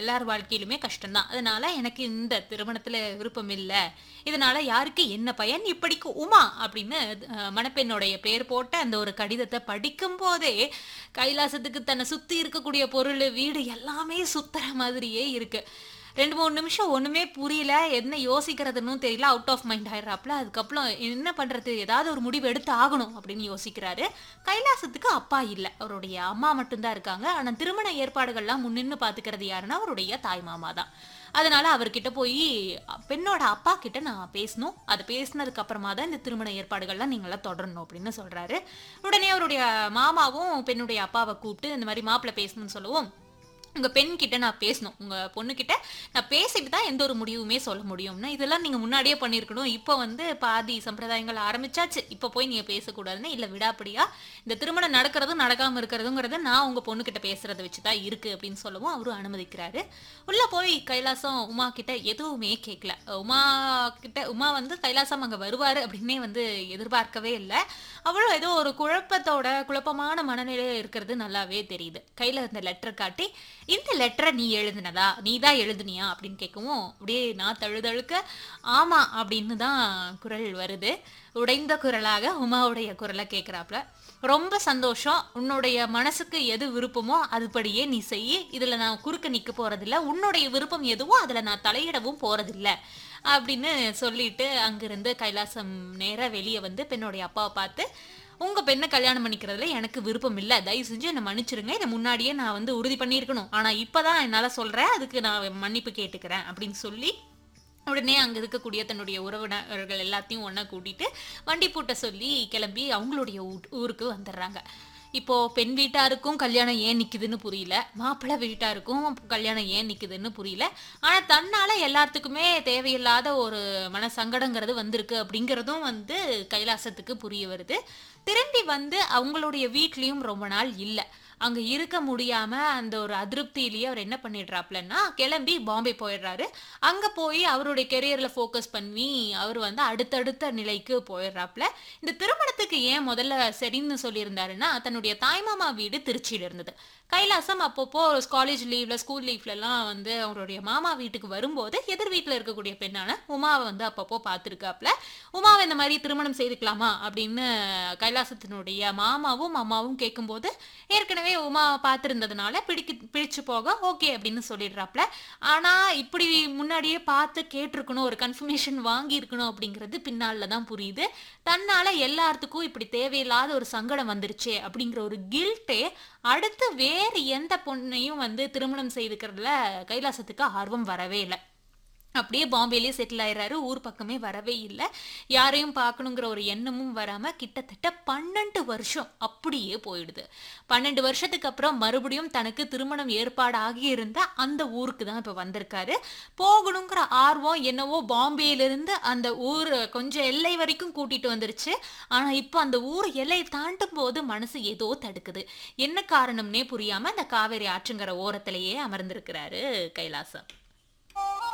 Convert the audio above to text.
எல்லார் வாழ்க்கையிலுமே கஷ்டம் தான். அதனால எனக்கு இந்த திருமணத்துல விருப்பம் இல்ல. இதனால யாருக்கு என்ன பயன்? இப்படிக்கு உமா அப்படின்னு மணப்பெண்ணுடைய பேர் போட்ட அந்த ஒரு கடிதத்த படிக்கும்போதே, கைலாசத்துக்கு தன்னை சுத்தி இருக்கக்கூடிய பொருளு, வீடு எல்லாமே சுத்துற மாதிரியே இருக்கு. 2, 3 நிமிஷம் ஒண்ணுமே புரியல. என்ன யோசிக்கிறதுன்னும் தெரியல. Out of mind ஆயிடுறாப்ல. அதுக்கப்புறம் என்ன பண்றது? ஏதாவது ஒரு முடிவு எடுத்து ஆகணும் அப்படின்னு யோசிக்கிறாரு. கைலாசத்துக்கு அப்பா இல்ல. அவருடைய அம்மா மட்டும் தான் இருக்காங்க. ஆனா திருமண ஏற்பாடுகள்லாம் முன்னின்னு பாத்துக்கிறது யாருன்னா, அவருடைய தாய் மாமா தான். அதனால அவர்கிட்ட போய் பெண்ணோட அப்பா கிட்ட நான் பேசணும். அது பேசினதுக்கு அப்புறமா தான் இந்த திருமண ஏற்பாடுகள்லாம் நீங்களாம் தொடரணும் அப்படின்னு சொல்றாரு. உடனே அவருடைய மாமாவும் பெண்ணுடைய அப்பாவை கூப்பிட்டு இந்த மாதிரி மாப்பிள்ளை பேசணும்னு சொல்லவும், உங்க பெண் கிட்ட நான் பேசணும். உங்க பொண்ணுகிட்ட நான் பேசிட்டு தான் எந்த ஒரு முடிவுமே சொல்ல முடியும்னா, இதெல்லாம் நீங்க முன்னாடியே பண்ணியிருக்கணும். இப்போ வந்து பாதி சம்பிரதாயங்கள் ஆரம்பிச்சாச்சு. இப்போ போய் நீங்க பேசக்கூடாதுன்னு, இல்ல விடாப்படியா இந்த திருமணம் நடக்கிறதும் நடக்காம இருக்கிறதுங்கிறது நான் உங்க பொண்ணுகிட்ட பேசுறத வச்சு தான் இருக்கு அப்படின்னு சொல்லவும் அவரும் அனுமதிக்கிறாரு. உள்ள போய் கைலாசம் உமா கிட்ட எதுவுமே கேட்கல. உமா வந்து கைலாசம் அங்க வருவாரு அப்படின்னே வந்து எதிர்பார்க்கவே இல்லை. அவளும் ஏதோ ஒரு குழப்பமான மனநிலையில இருக்கிறது நல்லாவே தெரியுது. கையில இருந்த லெட்டர் காட்டி, இந்த லெட்டரை நீ எழுதுனதா? நீ தான் எழுதுனியா அப்படின்னு கேட்கவும், அப்படியே நான் தழுதழுக்க ஆமா அப்படின்னு தான் குரல் வருது. உடைந்த குரலாக உமாவுடைய குரலை கேட்கிறாப்ல. ரொம்ப சந்தோஷம். உன்னுடைய மனசுக்கு எது விருப்பமோ அதுபடியே நீ செய்யி. இதுல நான் குறுக்க நிக்க போறதில்ல. உன்னுடைய விருப்பம் எதுவோ அதுல நான் தலையிடவும் போறதில்ல அப்படின்னு சொல்லிட்டு அங்கிருந்து கைலாசம் நேரா வெளியே வந்து பெண்ணுடைய அப்பாவை பார்த்து, உங்க பெண்ணை கல்யாணம் பண்ணிக்கிறதுல எனக்கு விருப்பம் இல்ல. தயவு செஞ்சு என்னை மன்னிச்சிருங்க. இதை முன்னாடியே நான் வந்து உறுதி பண்ணியிருக்கணும். ஆனா இப்பதான் என்னால சொல்றேன். அதுக்கு நான் மன்னிப்பு கேட்டுக்கிறேன் அப்படின்னு சொல்லி, உடனே அங்க இருக்கக்கூடிய தன்னுடைய உறவினர்கள் எல்லாத்தையும் ஒண்ணா கூட்டிட்டு வண்டி பூட்ட சொல்லி கிளம்பி அவங்களுடைய ஊருக்கு வந்துடுறாங்க. இப்போ பெண் வீட்டாருக்கும் கல்யாணம் ஏன் நிக்குதுன்னு புரியல. மாப்பிள்ளை வீட்டாருக்கும் கல்யாணம் ஏன் நிக்குதுன்னு புரியல. ஆனா தன்னால எல்லாத்துக்குமே தேவையில்லாத ஒரு மன சங்கடங்கிறது வந்திருக்கு அப்படிங்கிறதும் வந்து கைலாசத்துக்கு புரிய வருது. திரும்பி வந்து அவங்களுடைய வீட்லயும் ரொம்ப நாள் இல்ல. அங்க இருக்க முடியாம அந்த ஒரு அதிருப்தியிலேயே அவர் என்ன பண்ணிடுறாப்லன்னா, கிளம்பி பாம்பே போயிடுறாரு. அங்க போய் அவருடைய கெரியர்ல ஃபோக்கஸ் பண்ணி அவர் வந்து அடுத்தடுத்த நிலைக்கு போயிடுறாப்ல. இந்த திருமணத்துக்கு ஏன் முதல்ல சரின்னு சொல்லியிருந்தாருன்னா, தன்னுடைய தாய்மாமா வீடு திருச்சியில இருந்தது. கைலாசம் அப்பப்போ காலேஜ் லீவ்ல, ஸ்கூல் லீவ்லலாம் வந்து அவருடைய மாமா வீட்டுக்கு வரும்போது எதிர் வீட்டில் இருக்கக்கூடிய பெண்ணான உமாவை வந்து அப்பப்போ பார்த்துருக்காப்ல. உமாவை இந்த மாதிரி திருமணம் செய்துக்கலாமா அப்படின்னு கைலாசத்தினுடைய மாமாவும் அம்மாவும் கேட்கும்போது, ஏற்கனவே உமாவை பார்த்துருந்ததுனால பிடிச்சு போக ஓகே அப்படின்னு சொல்லிடுறாப்ல. ஆனா இப்படி முன்னாடியே பார்த்து கேட்டிருக்கணும், ஒரு கன்ஃபர்மேஷன் வாங்கி இருக்கணும் அப்படிங்கிறது பின்னால தான் புரியுது. தன்னால எல்லாத்துக்கும் இப்படி தேவையில்லாத ஒரு சங்கடம் வந்துருச்சே அப்படிங்கிற ஒரு கில்ட்டே அடுத்து வேறு எந்த பொண்ணையும் வந்து திருமணம் செய்துக்கிறதுல கைலாசத்துக்கு ஆர்வம் வரவே இல்லை. அப்படியே பாம்பேலயே செட்டில் ஆயிடுறாரு. ஊர் பக்கமே வரவே இல்லை. யாரையும் பார்க்கணுங்கிற ஒரு எண்ணமும் வராம கிட்டத்தட்ட 12 வருஷம் அப்படியே போயிடுது. 12 வருஷத்துக்கு அப்புறம் மறுபடியும் தனக்கு திருமணம் ஏற்பாடு ஆகியிருந்த அந்த ஊருக்கு தான் இப்போ வந்திருக்காரு. போகணுங்கிற ஆர்வம் என்னவோ பாம்பேயிலிருந்து அந்த ஊர் கொஞ்சம் எல்லை வரைக்கும் கூட்டிட்டு வந்துருச்சு. ஆனா இப்போ அந்த ஊர் எல்லை தாண்டும் போது மனசு ஏதோ தடுக்குது. என்ன காரணம்னே புரியாம அந்த காவேரி ஆற்றங்கரை ஓரத்திலேயே அமர்ந்திருக்கிறாரு கைலாசம்.